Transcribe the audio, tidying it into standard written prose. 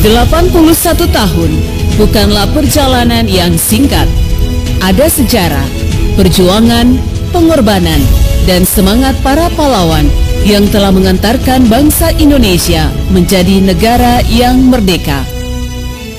81 tahun bukanlah perjalanan yang singkat. Ada sejarah, perjuangan, pengorbanan, dan semangat para pahlawan yang telah mengantarkan bangsa Indonesia menjadi negara yang merdeka.